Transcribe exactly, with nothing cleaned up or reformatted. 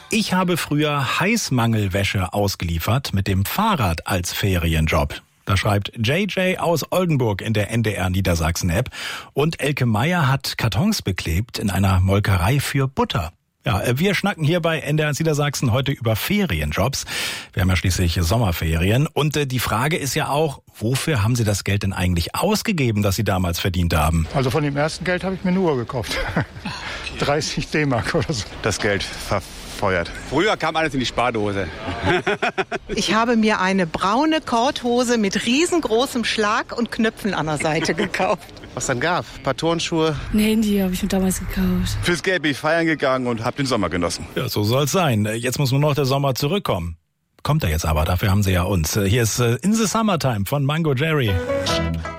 Ich habe früher Heißmangelwäsche ausgeliefert mit dem Fahrrad als Ferienjob. Da schreibt J J aus Oldenburg in der N D R Niedersachsen-App. Und Elke Meyer hat Kartons beklebt in einer Molkerei für Butter. Ja, wir schnacken hier bei N D R Niedersachsen heute über Ferienjobs. Wir haben ja schließlich Sommerferien. Und äh, die Frage ist ja auch, wofür haben Sie das Geld denn eigentlich ausgegeben, das Sie damals verdient haben? Also von dem ersten Geld habe ich mir eine Uhr gekauft. dreißig D-Mark oder so. Das Geld verfeuert. Früher kam alles in die Spardose. Ich habe mir eine braune Korthose mit riesengroßem Schlag und Knöpfen an der Seite gekauft. Was dann gab? Ein paar Turnschuhe. Ein Handy habe ich mir damals gekauft. Fürs Geld bin ich feiern gegangen und habe den Sommer genossen. Ja, so soll's sein. Jetzt muss nur noch der Sommer zurückkommen. Kommt er jetzt aber, dafür haben Sie ja uns. Hier ist In the Summertime von Mango Jerry.